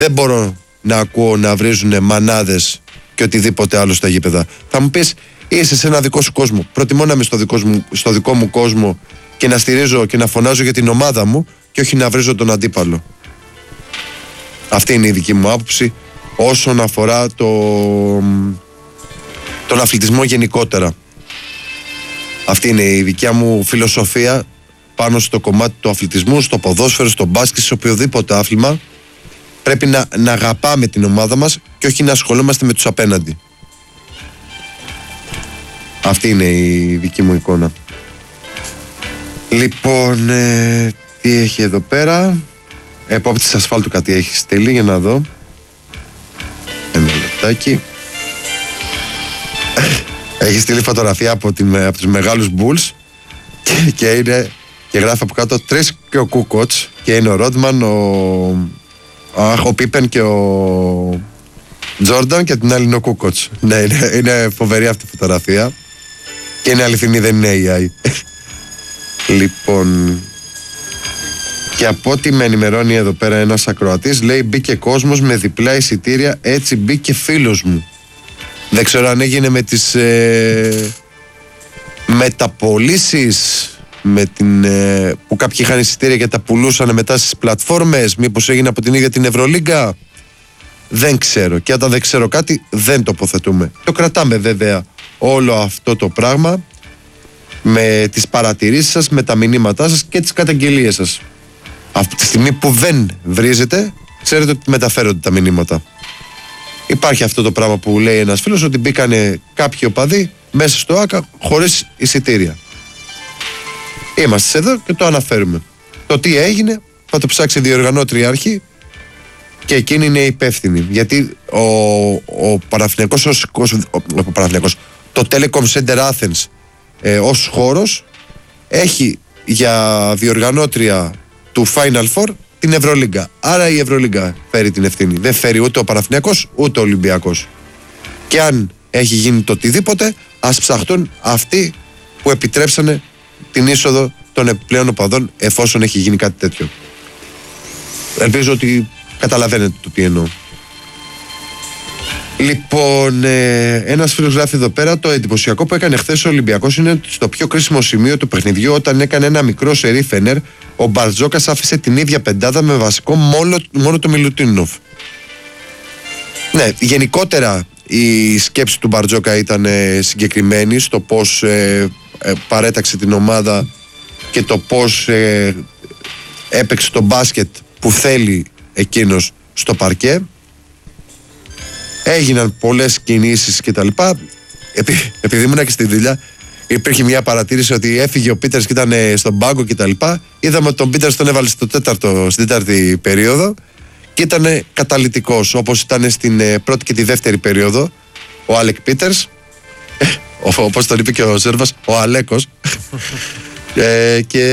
Δεν μπορώ να ακούω να βρίζουν μανάδες και οτιδήποτε άλλο στα γήπεδα. Θα μου πεις, είσαι σε ένα δικό σου κόσμο. Προτιμώ να είμαι στο δικό μου κόσμο και να στηρίζω και να φωνάζω για την ομάδα μου και όχι να βρίζω τον αντίπαλο. Αυτή είναι η δική μου άποψη όσον αφορά τον αθλητισμό γενικότερα. Αυτή είναι η δικιά μου φιλοσοφία πάνω στο κομμάτι του αθλητισμού, στο ποδόσφαιρο, στο μπάσκετ, σε οποιοδήποτε άθλημα. Πρέπει να αγαπάμε την ομάδα μας και όχι να ασχολούμαστε με τους απέναντι. Αυτή είναι η δική μου εικόνα. Λοιπόν, τι έχει εδώ πέρα? Επόπτης ασφάλτου κάτι έχει στείλει, για να δω. Ένα λεπτάκι. Έχει στείλει φωτογραφία από τους μεγάλους Bulls και γράφει από κάτω 3 και ο Κούκοτς, και είναι ο Ρόντμαν, ο Πίπεν και ο Τζόρνταν, και την άλλη είναι ο Κούκοτς. Ναι, είναι φοβερή αυτή η φωτογραφία και είναι αληθινή, δεν είναι AI. Λοιπόν, και από ό,τι με ενημερώνει εδώ πέρα ένας ακροατής, λέει μπήκε κόσμος με διπλά εισιτήρια, έτσι μπήκε φίλος μου. Δεν ξέρω αν έγινε με τις μεταπωλήσεις, που κάποιοι είχαν εισιτήρια και τα πουλούσαν μετά στις πλατφόρμες. Μήπως έγινε από την ίδια την Ευρωλίγκα? Δεν ξέρω, και όταν δεν ξέρω κάτι δεν τοποθετούμε. Το κρατάμε βέβαια όλο αυτό το πράγμα με τις παρατηρήσεις σας, με τα μηνύματά σας και τις καταγγελίες σας. Από τη στιγμή που δεν βρίζετε, ξέρετε ότι μεταφέρονται τα μηνύματα. Υπάρχει αυτό το πράγμα που λέει ένας φίλος, ότι μπήκανε κάποιοι οπαδοί μέσα στο ΆΚΑ χωρίς εισιτήρια. Είμαστε εδώ και το αναφέρουμε. Το τι έγινε θα το ψάξει η διοργανώτρια αρχή και εκείνη είναι υπεύθυνη. Γιατί ο Παναθηναϊκός, το Telecom Center Athens ως χώρος έχει για διοργανώτρια του Final Four την Ευρωλίγκα. Άρα η Ευρωλίγκα φέρει την ευθύνη. Δεν φέρει ούτε ο Παναθηναϊκός ούτε ο Ολυμπιακός. Και αν έχει γίνει το οτιδήποτε, ας ψαχτούν αυτοί που επιτρέψανε την είσοδο των επιπλέον οπαδών, εφόσον έχει γίνει κάτι τέτοιο. Ελπίζω ότι καταλαβαίνετε το τι εννοώ. Λοιπόν, ένας φίλος γράφει εδώ πέρα, το εντυπωσιακό που έκανε χθες ο Ολυμπιακός είναι ότι στο πιο κρίσιμο σημείο του παιχνιδιού, όταν έκανε ένα μικρό σερί Φενέρ, ο Μπαρτζόκας άφησε την ίδια πεντάδα με βασικό μόνο το Μιλουτίνοφ. Ναι, γενικότερα η σκέψη του Μπαρτζόκα ήταν συγκεκριμένη στο πώς παρέταξε την ομάδα και το πώς έπαιξε το μπάσκετ που θέλει εκείνος στο παρκέ. Έγιναν πολλές κινήσεις και τα λοιπά. Επειδή ήμουν και στη δουλειά, υπήρχε μια παρατήρηση ότι έφυγε ο Πίτερς και ήταν στον πάγκο και τα λοιπά. Είδαμε ότι τον Πίτερς τον έβαλε στην τέταρτη περίοδο και ήταν καταλυτικός, όπως ήταν στην πρώτη και τη δεύτερη περίοδο ο Άλεκ Πίτερς, όπως τον είπε και ο Ζέρβας, ο Αλέκος. Και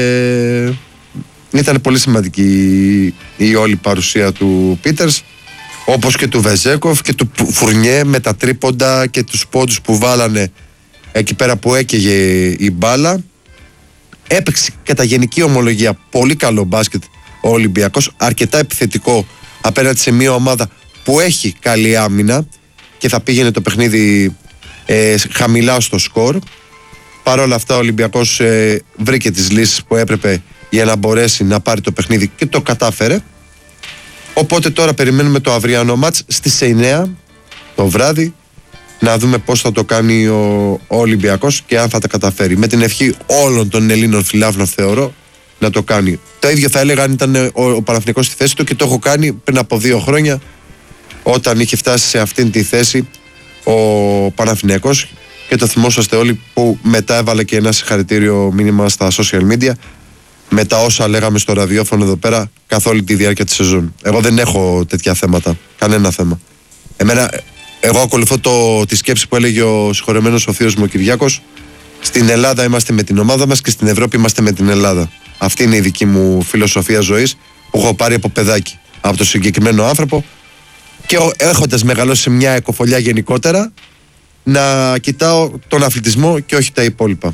ήταν πολύ σημαντική η όλη παρουσία του Πίτερς, όπως και του Βεζέκοφ και του Φουρνιέ, με τα τρίποντα και τους πόντους που βάλανε εκεί πέρα που έκαιγε η μπάλα. Έπαιξε κατά γενική ομολογία πολύ καλό μπάσκετ ο Ολυμπιακός, αρκετά επιθετικό απέναντι σε μια ομάδα που έχει καλή άμυνα και θα πήγαινε το παιχνίδι χαμηλά στο σκορ. Παρ' όλα αυτά ο Ολυμπιακός βρήκε τις λύσεις που έπρεπε για να μπορέσει να πάρει το παιχνίδι και το κατάφερε. Οπότε τώρα περιμένουμε το αυριανό μάτς στις 9 το βράδυ, να δούμε πώς θα το κάνει ο Ολυμπιακός και αν θα τα καταφέρει. Με την ευχή όλων των Ελλήνων φιλάθρων θεωρώ να το κάνει. Το ίδιο θα έλεγα αν ήταν ο Παναθηναϊκός στη θέση του, και το έχω κάνει πριν από 2 χρόνια όταν είχε φτάσει σε αυτήν τη θέση ο Παναθηναϊκός, και το θυμόσαστε όλοι που μετά έβαλε και ένα συγχαρητήριο μήνυμα στα social media με τα όσα λέγαμε στο ραδιόφωνο εδώ πέρα καθ' όλη τη διάρκεια της σεζόν. Εγώ δεν έχω τέτοια θέματα, κανένα θέμα. Εγώ ακολουθώ τη σκέψη που έλεγε ο συγχωρεμένος ο θείος μου ο Κυριάκος. Στην Ελλάδα είμαστε με την ομάδα μας και στην Ευρώπη είμαστε με την Ελλάδα. Αυτή είναι η δική μου φιλοσοφία ζωής που έχω πάρει από παιδάκι, από τον συγκεκριμένο άνθρωπο, και έχοντας μεγαλώσει σε μια εκοφολιά γενικότερα, να κοιτάω τον αθλητισμό και όχι τα υπόλοιπα.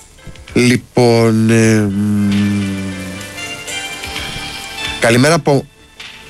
Λοιπόν, καλημέρα από